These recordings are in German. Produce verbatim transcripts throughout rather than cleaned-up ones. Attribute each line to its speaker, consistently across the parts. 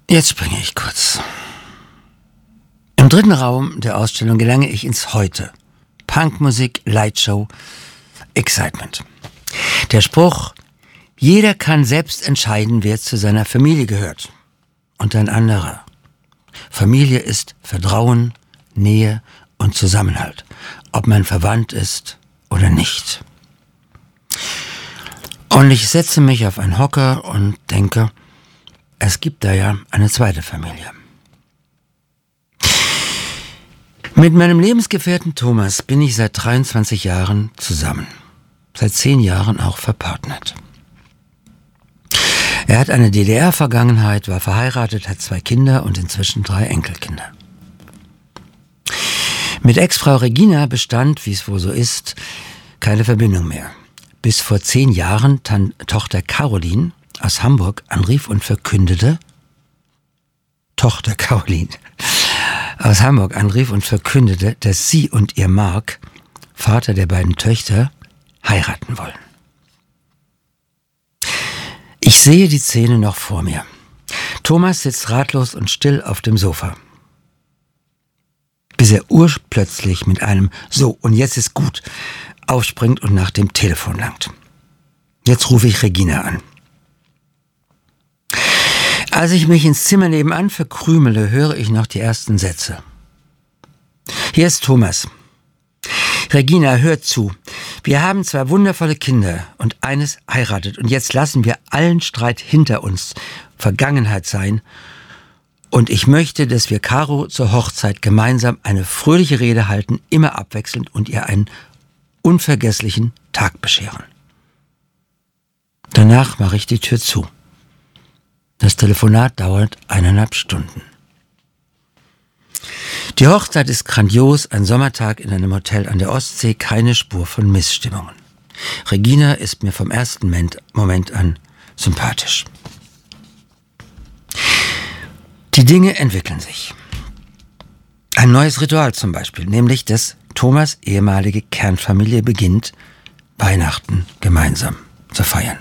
Speaker 1: Jetzt springe ich kurz. Im dritten Raum der Ausstellung gelange ich ins Heute. Punkmusik, Lightshow, Excitement. Der Spruch, jeder kann selbst entscheiden, wer zu seiner Familie gehört. Und ein anderer. Familie ist Vertrauen, Nähe und Zusammenhalt. Ob man verwandt ist oder nicht. Und ich setze mich auf einen Hocker und denke, es gibt da ja eine zweite Familie. Mit meinem Lebensgefährten Thomas bin ich seit dreiundzwanzig Jahren zusammen. Seit zehn Jahren auch verpartnert. Er hat eine D D R-Vergangenheit, war verheiratet, hat zwei Kinder und inzwischen drei Enkelkinder. Mit Ex-Frau Regina bestand, wie es wohl so ist, keine Verbindung mehr. Bis vor zehn Jahren Tan- Tochter Caroline aus Hamburg anrief und verkündete, Tochter Caroline aus Hamburg anrief und verkündete, dass sie und ihr Mark, Vater der beiden Töchter, heiraten wollen. Ich sehe die Szene noch vor mir. Thomas sitzt ratlos und still auf dem Sofa. Bis er urplötzlich mit einem »So, und jetzt ist gut« aufspringt und nach dem Telefon langt. Jetzt rufe ich Regina an. Als ich mich ins Zimmer nebenan verkrümele, höre ich noch die ersten Sätze. Hier ist Thomas. Regina, hört zu. Wir haben zwei wundervolle Kinder und eines heiratet. Und jetzt lassen wir allen Streit hinter uns, Vergangenheit sein. Und ich möchte, dass wir Caro zur Hochzeit gemeinsam eine fröhliche Rede halten, immer abwechselnd und ihr einen unvergesslichen Tag bescheren. Danach mache ich die Tür zu. Das Telefonat dauert eineinhalb Stunden. Die Hochzeit ist grandios, ein Sommertag in einem Hotel an der Ostsee, keine Spur von Missstimmungen. Regina ist mir vom ersten Moment an sympathisch. Die Dinge entwickeln sich. Ein neues Ritual zum Beispiel, nämlich dass Thomas' ehemalige Kernfamilie beginnt, Weihnachten gemeinsam zu feiern.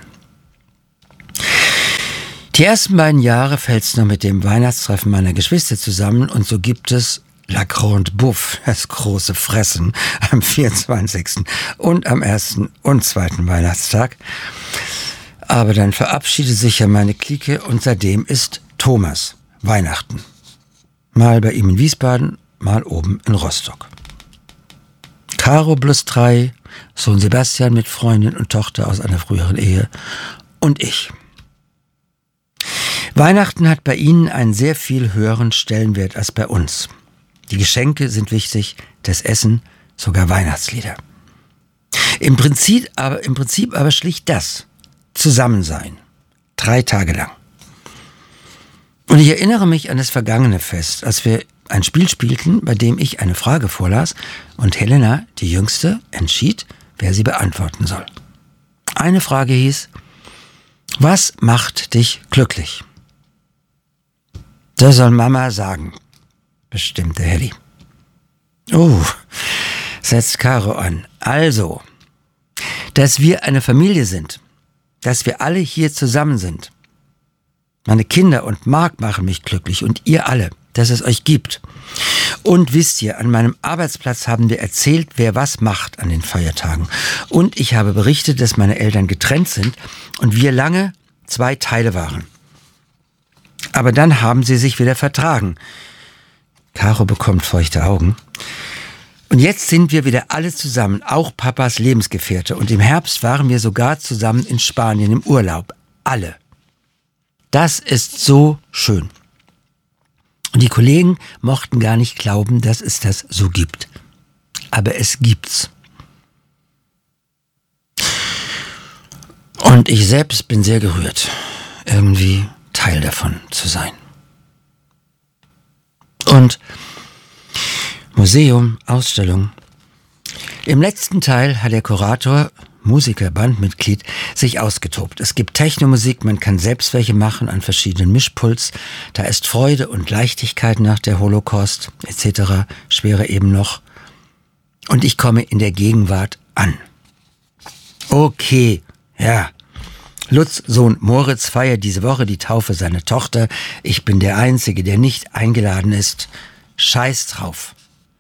Speaker 1: Die ersten beiden Jahre fällt es nur mit dem Weihnachtstreffen meiner Geschwister zusammen und so gibt es La Grande Bouffe, das große Fressen, am vierundzwanzigsten und am ersten und zweiten Weihnachtstag. Aber dann verabschiedet sich ja meine Clique und seitdem ist Thomas Weihnachten. Mal bei ihm in Wiesbaden, mal oben in Rostock. Caro plus drei, Sohn Sebastian mit Freundin und Tochter aus einer früheren Ehe und ich. Weihnachten hat bei ihnen einen sehr viel höheren Stellenwert als bei uns. Die Geschenke sind wichtig, das Essen, sogar Weihnachtslieder. Im Prinzip aber, im Prinzip aber schlicht das, Zusammensein, drei Tage lang. Und ich erinnere mich an das vergangene Fest, als wir ein Spiel spielten, bei dem ich eine Frage vorlas und Helena, die Jüngste, entschied, wer sie beantworten soll. Eine Frage hieß, was macht dich glücklich? Das soll Mama sagen, bestimmte Helly. Oh, setzt Caro an. Also, dass wir eine Familie sind, dass wir alle hier zusammen sind. Meine Kinder und Marc machen mich glücklich und ihr alle, dass es euch gibt. Und wisst ihr, an meinem Arbeitsplatz haben wir erzählt, wer was macht an den Feiertagen. Und ich habe berichtet, dass meine Eltern getrennt sind und wir lange zwei Teile waren. Aber dann haben sie sich wieder vertragen. Caro bekommt feuchte Augen. Und jetzt sind wir wieder alle zusammen, auch Papas Lebensgefährte. Und im Herbst waren wir sogar zusammen in Spanien im Urlaub. Alle. Das ist so schön. Und die Kollegen mochten gar nicht glauben, dass es das so gibt. Aber es gibt's. Und ich selbst bin sehr gerührt, irgendwie Teil davon zu sein. Und Museum, Ausstellung. Im letzten Teil hat der Kurator, Musiker, Bandmitglied, sich ausgetobt. Es gibt Technomusik, man kann selbst welche machen an verschiedenen Mischpuls. Da ist Freude und Leichtigkeit nach der Holocaust et cetera. Schwerer eben noch. Und ich komme in der Gegenwart an. Okay, ja, Lutz' Sohn Moritz feiert diese Woche die Taufe seiner Tochter. Ich bin der Einzige, der nicht eingeladen ist. Scheiß drauf.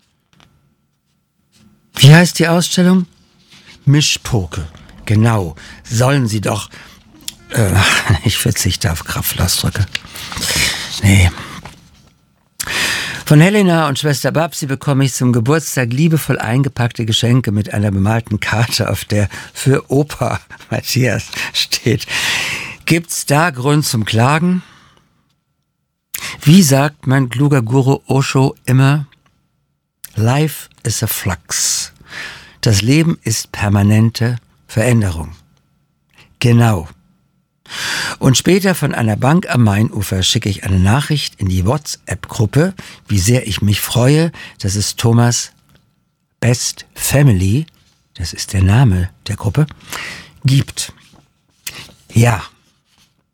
Speaker 1: Wie heißt die Ausstellung? Mischpoke. Genau. Sollen sie doch... Äh, ich verzichte auf Kraftausdrücke. Nee. Von Helena und Schwester Babsi bekomme ich zum Geburtstag liebevoll eingepackte Geschenke mit einer bemalten Karte, auf der für Opa Matthias steht. Gibt's da Grund zum Klagen? Wie sagt mein kluger Guru Osho immer? Life is a flux. Das Leben ist permanente Veränderung. Genau. Und später von einer Bank am Mainufer schicke ich eine Nachricht in die WhatsApp-Gruppe, wie sehr ich mich freue, dass es Thomas Best Family, das ist der Name der Gruppe, gibt. Ja.